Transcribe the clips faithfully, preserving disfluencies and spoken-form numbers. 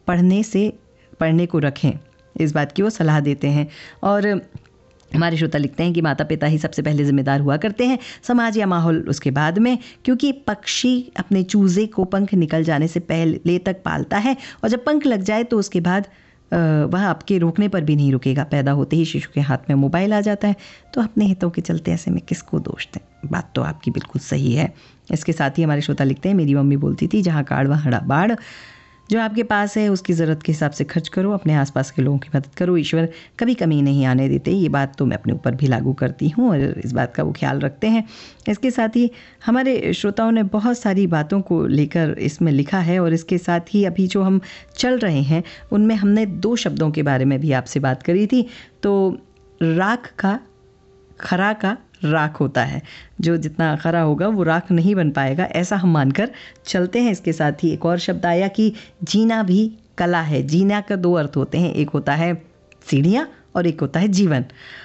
पढ़ने से पढ़ने को रखें, इस बात की वो सलाह देते हैं। और हमारे श्रोता लिखते हैं कि माता पिता ही सबसे पहले जिम्मेदार हुआ करते हैं, समाज या माहौल उसके बाद में, क्योंकि पक्षी अपने चूज़े को पंख निकल जाने से पहले तक पालता है और जब पंख लग जाए तो उसके बाद वह आपके रोकने पर भी नहीं रुकेगा। पैदा होते ही शिशु के हाथ में मोबाइल आ जाता है, तो अपने हितों के चलते ऐसे में किसको दोष दें। बात तो आपकी बिल्कुल सही है। इसके साथ ही हमारे श्रोता लिखते हैं, मेरी मम्मी बोलती थी जहाँ काड़ वहाँ बाढ़, जो आपके पास है उसकी ज़रूरत के हिसाब से खर्च करो, अपने आसपास के लोगों की मदद करो, ईश्वर कभी कमी नहीं आने देते। ये बात तो मैं अपने ऊपर भी लागू करती हूँ और इस बात का वो ख्याल रखते हैं। इसके साथ ही हमारे श्रोताओं ने बहुत सारी बातों को लेकर इसमें लिखा है और इसके साथ ही अभी जो हम चल रहे हैं उनमें हमने दो शब्दों के बारे में भी आपसे बात करी थी। तो राख का, खरा का राख होता है, जो जितना खरा होगा वो राख नहीं बन पाएगा, ऐसा हम मानकर चलते हैं। इसके साथ ही एक और शब्द आया कि जीना भी कला है। जीना का दो अर्थ होते हैं, एक होता है सीढ़ियाँ और एक होता है जीवन।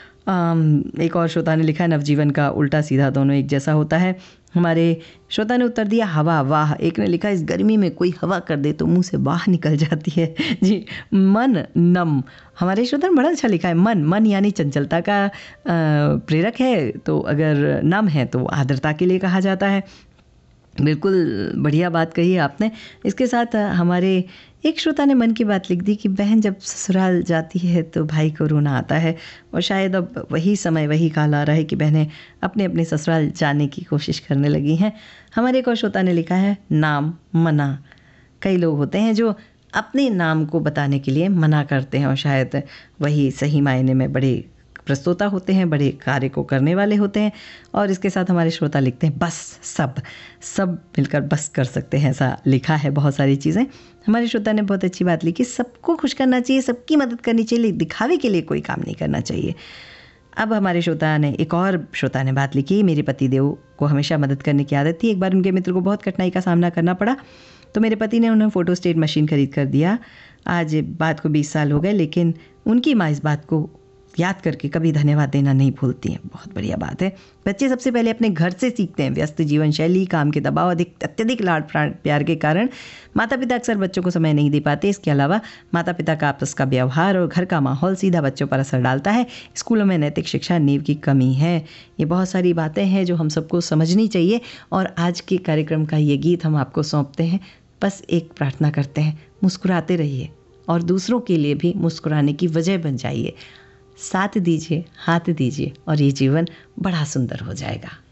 एक और श्रोता ने लिखा है, नवजीवन का उल्टा सीधा दोनों एक जैसा होता है। हमारे श्रोता ने उत्तर दिया हवा, वाह। एक ने लिखा, इस गर्मी में कोई हवा कर दे तो मुंह से वाह निकल जाती है। जी, मन नम, हमारे श्रोता ने बड़ा अच्छा लिखा है। मन मन यानी चंचलता का प्रेरक है, तो अगर नम है तो आर्द्रता के लिए कहा जाता है। बिल्कुल बढ़िया बात कही है आपने। इसके साथ हमारे एक श्रोता ने मन की बात लिख दी कि बहन जब ससुराल जाती है तो भाई को रोना आता है, और शायद अब वही समय वही काल आ रहा है कि बहनें अपने अपने ससुराल जाने की कोशिश करने लगी हैं। हमारे एक और श्रोता ने लिखा है, नाम मना। कई लोग होते हैं जो अपने नाम को बताने के लिए मना करते हैं और शायद वही सही मायने में बड़े प्रस्तोता होते हैं, बड़े कार्य को करने वाले होते हैं। और इसके साथ हमारे श्रोता लिखते हैं, बस सब सब मिलकर बस कर सकते हैं, ऐसा लिखा है बहुत सारी चीज़ें। हमारे श्रोता ने बहुत अच्छी बात लिखी, सबको खुश करना चाहिए, सबकी मदद करनी चाहिए, दिखावे के लिए कोई काम नहीं करना चाहिए। अब हमारे श्रोता ने एक और श्रोता ने बात लिखी, मेरे पति देव को हमेशा मदद करने की आदत थी। एक बार उनके मित्र को बहुत कठिनाई का सामना करना पड़ा तो मेरे पति ने उन्हें फ़ोटो स्टेट मशीन खरीद कर दिया। आज बात को बीस साल हो गए, लेकिन उनकी माँ इस बात को याद करके कभी धन्यवाद देना नहीं भूलती हैं। बहुत बढ़िया बात है। बच्चे सबसे पहले अपने घर से सीखते हैं। व्यस्त जीवन शैली, काम के दबाव, अधिक अत्यधिक लाड प्यार के कारण माता पिता अक्सर बच्चों को समय नहीं दे पाते। इसके अलावा माता पिता का आपस का व्यवहार और घर का माहौल सीधा बच्चों पर असर डालता है। स्कूलों में नैतिक शिक्षा नींव की कमी है। ये बहुत सारी बातें हैं जो हम सबको समझनी चाहिए। और आज के कार्यक्रम का ये गीत हम आपको सौंपते हैं। बस एक प्रार्थना करते हैं, मुस्कुराते रहिए और दूसरों के लिए भी मुस्कुराने की वजह बन जाइए। साथ दीजिए, हाथ दीजिए और ये जीवन बड़ा सुंदर हो जाएगा।